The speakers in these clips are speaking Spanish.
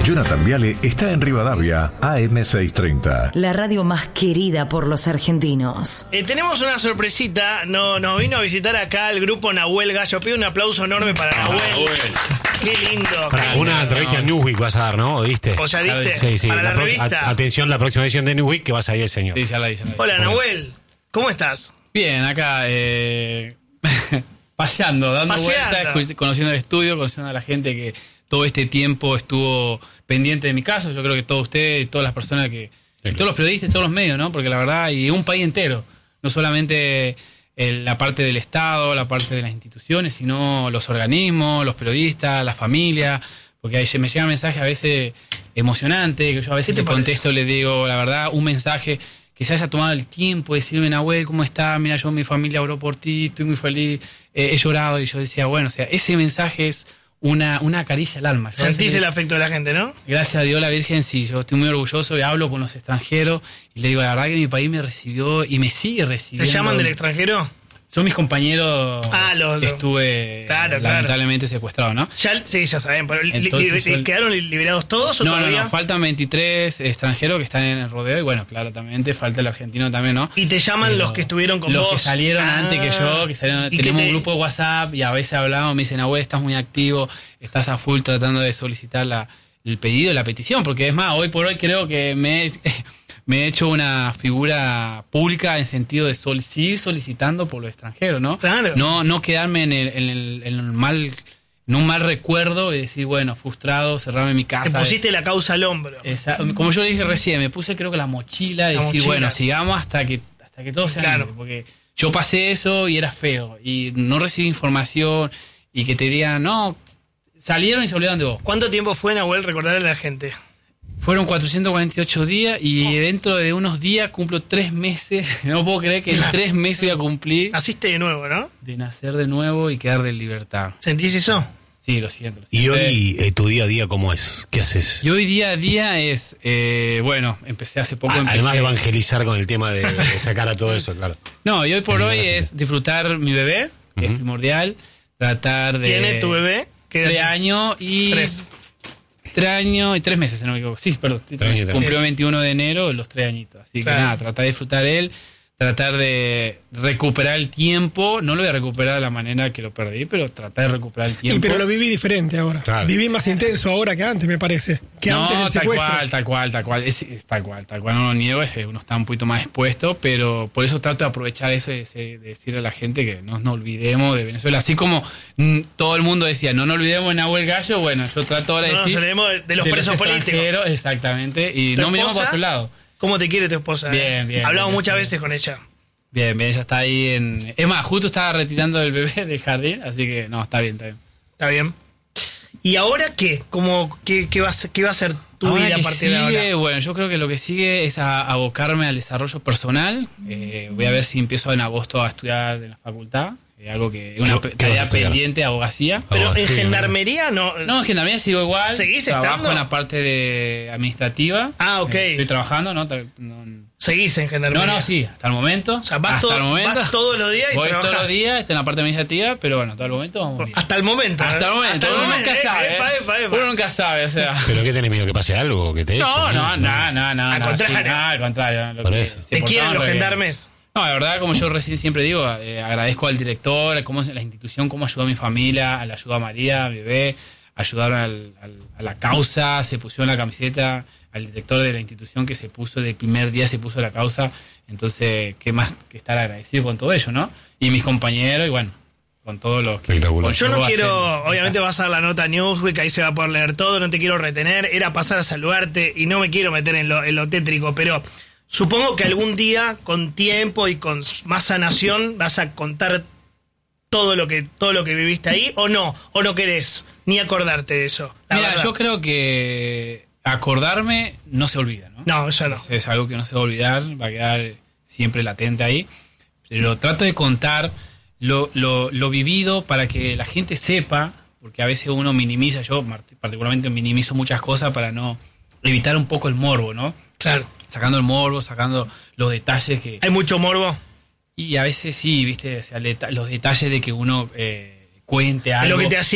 Jonathan Viale está en Rivadavia, AM630. La radio más querida por los argentinos. Tenemos una sorpresita. Nos vino a visitar acá el grupo Nahuel Gallo. Pido un aplauso enorme para Nahuel. Qué lindo. Para una entrevista a Newsweek vas a dar, ¿no? ¿O diste? ¿O ya diste? Sí. Para la revista. Atención, la próxima edición de Newsweek que vas a ir el señor. Sí, ya la hice. Hola, Nahuel. ¿Cómo estás? Bien, acá paseando, dando vueltas, conociendo el estudio, conociendo a la gente que todo este tiempo estuvo pendiente de mi caso. Yo creo que todos ustedes, todas las personas que... Todos los periodistas, todos los medios, ¿no? Porque la verdad, y un país entero, no solamente la parte del Estado, la parte de las instituciones, sino los organismos, los periodistas, la familia, porque ahí me llegan mensajes a veces emocionantes, que yo a veces te contesto, le digo, la verdad, un mensaje que se haya tomado el tiempo de decirme, Nahuel, ¿cómo estás? Mira, yo, mi familia oró por ti, estoy muy feliz, he llorado, y yo decía, bueno, o sea, ese mensaje es una caricia al alma. Sentís el afecto de la gente, ¿no? Gracias a Dios, la Virgen, sí, yo estoy muy orgulloso y hablo con los extranjeros y le digo, la verdad que mi país me recibió y me sigue recibiendo. ¿Te llaman del extranjero? Son mis compañeros. Estuve lamentablemente secuestrado, ¿no? Ya saben, pero ¿quedaron liberados todos o todavía? No, faltan 23 extranjeros que están en el rodeo y bueno, claramente falta el argentino también, ¿no? ¿Y te llaman los que estuvieron con vos? Los que salieron antes que yo, que salieron, tenemos un grupo de WhatsApp y a veces hablamos, me dicen, Nahuel, estás muy activo, estás a full tratando de solicitar el pedido, la petición, porque es más, hoy por hoy creo que me he hecho una figura pública en sentido de seguir solicitando por los extranjeros, ¿no? Claro. No quedarme en un mal recuerdo y decir, bueno, frustrado, cerrarme mi casa. Te pusiste la causa al hombro. Como yo le dije recién, me puse creo que la mochila y decir, bueno, sigamos hasta que todo sea libre, porque yo pasé eso y era feo y no recibí información y que te digan, no, salieron y se olvidaron de vos. ¿Cuánto tiempo fue, Nahuel, recordarle a la gente? Fueron 448 días y dentro de unos días cumplo 3 meses. No puedo creer que en 3 meses voy a cumplir. Naciste de nuevo, ¿no? De nacer de nuevo y quedar de libertad. ¿Sentís eso? Sí, lo siento. ¿Y hoy tu día a día cómo es? ¿Qué haces? Y hoy día a día es, empecé hace poco. Además de evangelizar con el tema de sacar a todo eso, claro. No, y hoy por hoy es disfrutar mi bebé, que es primordial. Tratar de... ¿Tiene tu bebé? 3 años y... 3 años y 3 meses, si no me equivoco. Sí, perdón. Cumplió 21 de enero los 3 añitos. Así que nada, tratar de disfrutar él, tratar de recuperar el tiempo. No lo voy a recuperar de la manera que lo perdí, pero tratar de recuperar el tiempo. Pero lo viví diferente ahora. Claro. Viví más intenso ahora que antes, me parece. Que antes del secuestro. Tal cual. Es tal cual. No lo niego, uno está un poquito más expuesto, pero por eso trato de aprovechar eso de decirle a la gente que no nos olvidemos de Venezuela. Así como todo el mundo decía, no nos olvidemos de Nahuel Gallo, bueno, yo trato ahora de decir... No nos olvidemos de los presos políticos. Exactamente, y no miremos para otro lado. ¿Cómo te quiere tu esposa? Bien. Hablamos muchas veces con ella. Bien, ella está ahí Es más, justo estaba retirando el bebé del jardín, así que no, está bien. Está bien. ¿Y ahora qué? ¿Qué va a ser tu vida a partir de ahora? Bueno, yo creo que lo que sigue es abocarme al desarrollo personal. Voy a ver si empiezo en agosto a estudiar en la facultad. Algo que una tarea pendiente, abogacía. Pero en gendarmería no. No, en gendarmería sigo igual. ¿Seguís Trabajo estando? en la parte de administrativa. Ok. Estoy trabajando, ¿no? ¿Seguís en gendarmería? No, sí, hasta el momento. O sea, vas todos los días y voy trabajás. todos los días, estoy en la parte administrativa, pero bueno, todo el momento vamos bien. Hasta el momento. Uno nunca sabe. Uno nunca sabe, o sea. ¿Pero qué tenés miedo? ¿Que pase algo? ¿Que te echen? No. Al contrario. Por eso. ¿Te quieren los gendarmes? No, la verdad, como yo recién siempre digo, agradezco al director, la institución, cómo ayudó a mi familia, la ayudó a María, a mi bebé, ayudaron a la causa, se pusieron la camiseta, al director de la institución que se puso, del primer día se puso la causa, entonces, qué más que estar agradecido con todo ello, ¿no? Y mis compañeros, y bueno, con todos los que... Yo no quiero, obviamente vas a la nota Newsweek, ahí se va a poder leer todo, no te quiero retener, era pasar a saludarte y no me quiero meter en lo tétrico, pero... Supongo que algún día, con tiempo y con más sanación, vas a contar todo lo que viviste ahí, o no querés ni acordarte de eso. Mira, yo creo que acordarme no se olvida, ¿no? No, eso no. Es algo que no se va a olvidar, va a quedar siempre latente ahí. Pero trato de contar lo vivido para que la gente sepa, porque a veces uno minimiza, yo particularmente minimizo muchas cosas para no evitar un poco el morbo, ¿no? Claro. Sacando el morbo, sacando los detalles que... ¿Hay mucho morbo? Y a veces sí, ¿viste? O sea, los detalles de que uno cuente algo. De lo que te hacían.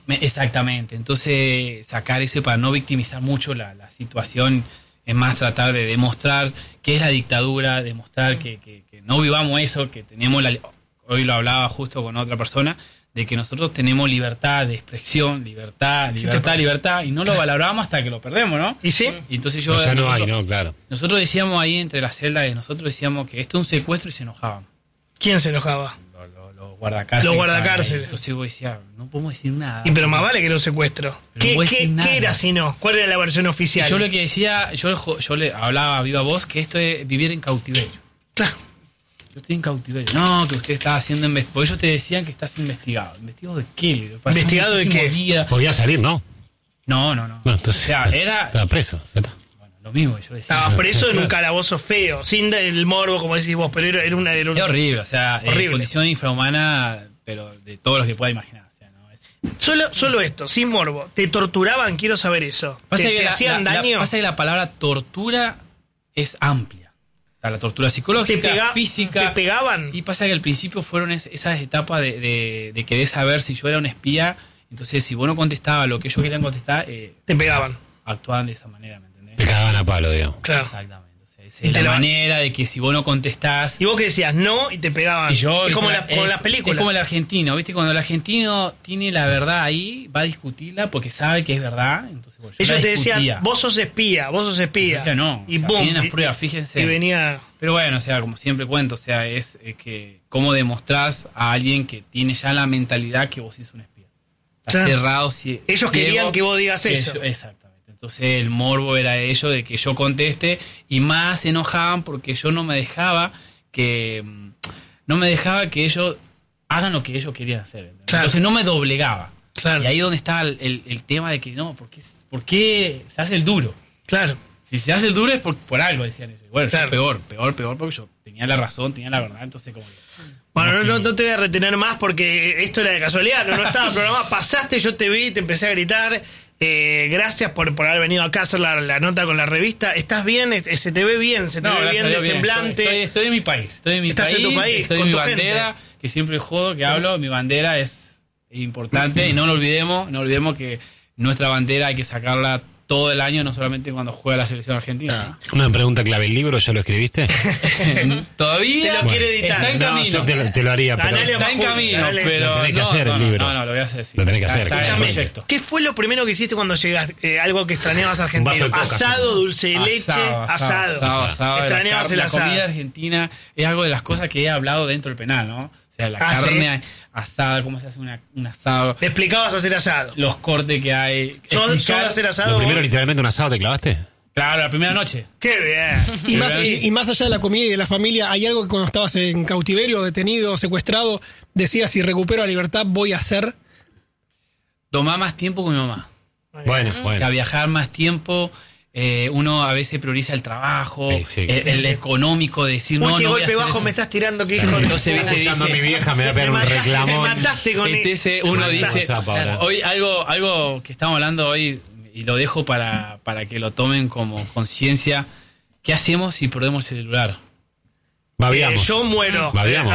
Exactamente. Entonces, sacar eso para no victimizar mucho la situación, es más tratar de demostrar qué es la dictadura, demostrar que no vivamos eso, que tenemos hoy lo hablaba justo con otra persona, de que nosotros tenemos libertad de expresión, libertad, y no lo valoramos hasta que lo perdemos, ¿no? ¿Y sí? Y entonces claro. Nosotros decíamos ahí entre las celdas, nosotros decíamos que esto es un secuestro y se enojaban. ¿Quién se enojaba? Los guardacárceles. Los guardacárceles. Entonces vos decías, no podemos decir nada. Y pero más vale que era un secuestro. ¿Qué era si no? ¿Cuál era la versión oficial? Yo lo que decía, yo le hablaba a viva voz que esto es vivir en cautiverio. Claro. Yo estoy en cautiverio. No, que usted está haciendo investigado. Porque ellos te decían que estás investigado. ¿Investigado de qué? ¿Investigado de qué? Días. Podía salir, ¿no? No. Entonces, o sea, estaba preso. Bueno, lo mismo que yo decía. Estabas preso en un calabozo feo, sin el morbo, como decís vos, pero era un... Es horrible, o sea, condición infrahumana, pero de todos los que pueda imaginar. O sea, ¿no? Solo esto, sin morbo. ¿Te torturaban? Quiero saber eso. ¿Te hacían daño? Pasa que la palabra tortura es amplia. La tortura psicológica, física. ¿Te pegaban? Y pasa que al principio fueron esas etapas de querer saber si yo era un espía. Entonces, si vos no contestabas lo que ellos querían contestar, te pegaban. Actuaban de esa manera, ¿me entendés? Te cagaban a palo, digamos. Claro. Exactamente. Es la manera de que si vos no contestás... Y vos que decías no y te pegaban. Y yo, es como las películas. Es como el argentino, ¿viste? Cuando el argentino tiene la verdad ahí, va a discutirla porque sabe que es verdad. Entonces, bueno, ellos te decían, vos sos espía. Yo decía, no. Y o sea, boom, tienen las pruebas, fíjense. Y venía... Pero bueno, o sea, como siempre cuento, o sea, es que cómo demostrás a alguien que tiene ya la mentalidad que vos sos un espía. Está cerrado. Ellos querían que vos digas eso. Exactamente. Entonces el morbo era ello de que yo conteste y más se enojaban porque yo no me dejaba que ellos hagan lo que ellos querían hacer. Claro. Entonces no me doblegaba. Claro. Y ahí donde está el tema de que no, ¿por qué se hace el duro? Claro. Si se hace el duro es por algo, decían ellos. Bueno, claro. peor, porque yo tenía la razón, tenía la verdad, entonces como... Bueno, no te voy a retener más porque esto era de casualidad, no estaba programado. Pasaste, yo te vi, te empecé a gritar. Gracias por haber venido acá a hacer la nota con la revista. ¿Estás bien? Se te ve bien, se te ve bien de semblante. Estoy en mi país. ¿Estás en tu país? Estoy en mi bandera, que siempre jodo, que hablo. Mi bandera es importante y no lo olvidemos que nuestra bandera hay que sacarla todo el año, no solamente cuando juega la selección argentina. Una pregunta clave, ¿el libro ya lo escribiste? Todavía te lo quiere editar. Está en camino. Yo te lo haría, pero está en camino, pero lo tenés que hacer el libro. No, lo voy a hacer, sí. Lo tenés que hacer. Escúchame, ¿qué fue lo primero que hiciste cuando llegaste? Algo que extrañabas a Argentina. Asado, dulce de leche, asado. Extrañabas el asado. La comida argentina es algo de las cosas que he hablado dentro del penal, ¿no? O sea, la carne asada, cómo se hace un asado. Te explicabas hacer asado. Los cortes que hay. ¿Sos de hacer asado? ¿Lo primero literalmente un asado te clavaste? Claro, la primera noche. ¡Qué bien! Y más allá de la comida y de la familia, ¿hay algo que cuando estabas en cautiverio, detenido, secuestrado, decías, si recupero la libertad, voy a hacer? Tomar más tiempo con mi mamá. Bueno. O sea, viajar más tiempo. Uno a veces prioriza el trabajo, el económico, de decir, qué golpe bajo me estás tirando, que hijo de... Entonces, viste, dice, a mi vieja me va a pegar un reclamo. Me mataste con uno dice, hoy algo que estamos hablando hoy, y lo dejo para que lo tomen como conciencia, ¿qué hacemos si perdemos el celular? Babiamos. Yo muero. Babiamos.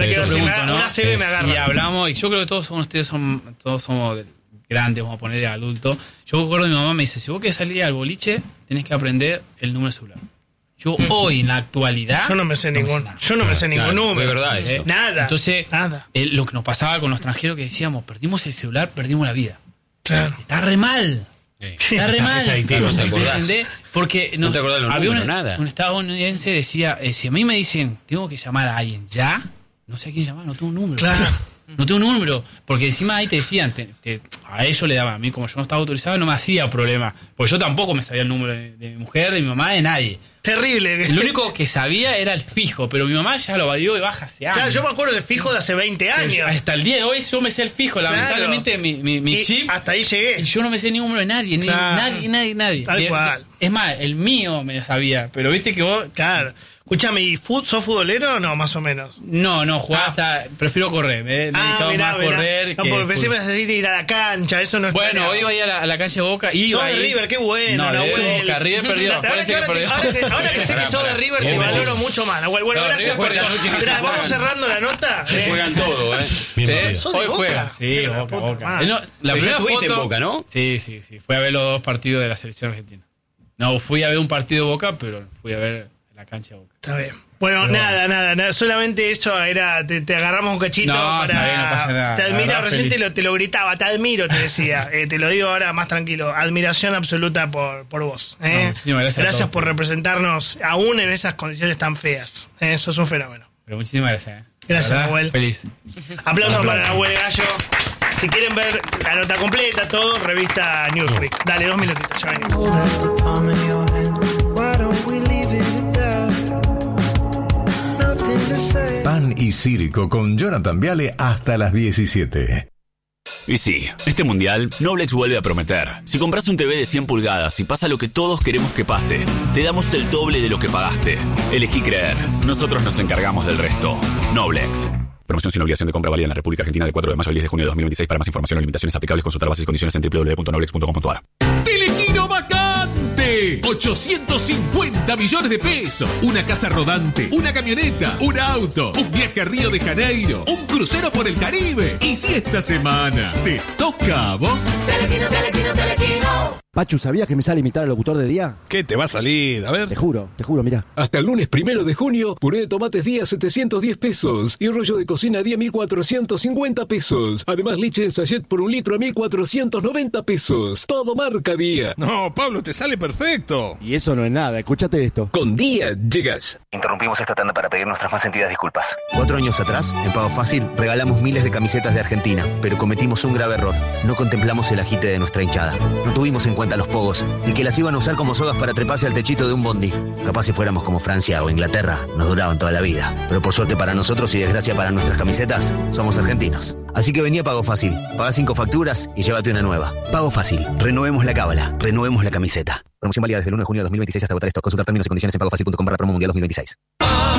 Una CB me agarra. Y hablamos, y yo creo que todos somos grandes, vamos a poner adultos. Yo me acuerdo, mi mamá me dice, si vos querés salir al boliche, tenés que aprender el número de celular. Yo hoy, en la actualidad... Yo no me sé ningún número. Es verdad eso. Nada. Entonces, lo que nos pasaba con los extranjeros que decíamos, perdimos el celular, perdimos la vida. Claro. Está re mal. Está re mal. Es adictivo, ¿te acordás? Porque no te acordás los había números, nada. Un estadounidense decía, si a mí me dicen, tengo que llamar a alguien ya, no sé a quién llamar, no tengo un número. Claro. No tengo un número, porque encima ahí te decían, a ellos le daban, a mí como yo no estaba autorizado no me hacía problema, porque yo tampoco me sabía el número de mi mujer, de mi mamá, de nadie. Terrible. Lo único que sabía era el fijo, pero mi mamá ya lo evadió de baja hace años. Claro, yo me acuerdo del fijo de hace 20 años. Hasta el día de hoy yo me sé el fijo, lamentablemente mi chip. Hasta ahí llegué. Y yo no me sé ni número de nadie, nadie. Tal cual. Es más, el mío me sabía, pero viste que vos... Claro. Escuchame, ¿y sos futbolero o no, más o menos? No, jugaba hasta... Prefiero correr, me dedicaba más a correr. No, porque pensé que ibas a decir ir a la cancha, eso no es... Bueno, hoy iba a ir a la cancha de Boca y... Sos de River, qué bueno, no, Nahuel. de Boca, River perdió, parece que perdió. Ahora que sé que sos de River, te valoro mucho más, Nahuel. Bueno, gracias por... Mirá, vamos cerrando la nota. Juegan todo, ¿Sos de Hoy juega. Sí, Boca. La primera foto en Boca, ¿no? Sí. Fui a ver los 2 partidos de la selección argentina. No, fui a ver un partido de Boca, pero fui a ver la cancha de Boca. Está bien. Bueno, nada. Solamente eso era. Te agarramos un cachito para. Está bien, no pasa nada. Te admiro, recién te lo gritaba, te admiro, te decía. Te lo digo ahora más tranquilo. Admiración absoluta por vos. Muchísimas gracias. Gracias por representarnos, aún en esas condiciones tan feas. Eso es un fenómeno. Pero muchísimas gracias. Gracias, Nahuel. Feliz. Aplausos para Nahuel Gallo. Si quieren ver la nota completa, todo, revista Newsweek. Dale, 2 minutitos, ya venimos. Pan y Círico con Jonathan Viale hasta las 17. Y sí, este mundial, Noblex vuelve a prometer. Si compras un TV de 100 pulgadas y pasa lo que todos queremos que pase, te damos el doble de lo que pagaste. Elegí creer. Nosotros nos encargamos del resto. Noblex. Promoción sin obligación de compra válida en la República Argentina del 4 de mayo al 10 de junio de 2026. Para más información o limitaciones aplicables, consultar bases y condiciones en www.noblex.com.ar. ¡Telequino vacante! 850 millones de pesos. Una casa rodante, una camioneta, un auto, un viaje a Río de Janeiro, un crucero por el Caribe. Y si esta semana te toca a vos... Telequino. Pachu, ¿sabías que me sale imitar al locutor de día? ¿Qué te va a salir? A ver. Te juro, mirá. Hasta el lunes 1 de junio, puré de tomates día 710 pesos y un rollo de cocina día 1.450 pesos. Además, leche en sachet por 1 litro a 1.490 pesos. Todo marca Día. No, Pablo, te sale perfecto. Y eso no es nada, escúchate esto. Con Día llegas. Interrumpimos esta tanda para pedir nuestras más sentidas disculpas. 4 años atrás, en Pago Fácil, regalamos miles de camisetas de Argentina, pero cometimos un grave error. No contemplamos el agite de nuestra hinchada. No tuvimos en cuenta los pogos y que las iban a usar como sogas para treparse al techito de un bondi. Capaz si fuéramos como Francia o Inglaterra, nos duraban toda la vida. Pero por suerte para nosotros y desgracia para nuestras camisetas, somos argentinos. Así que vení a Pago Fácil, pagá 5 facturas y llévate una nueva. Pago Fácil, renovemos la cábala, renovemos la camiseta. Promoción válida desde el 1 de junio de 2026 hasta agotar stock. Consultar términos y condiciones en pagofacil.com/promo mundial 2026.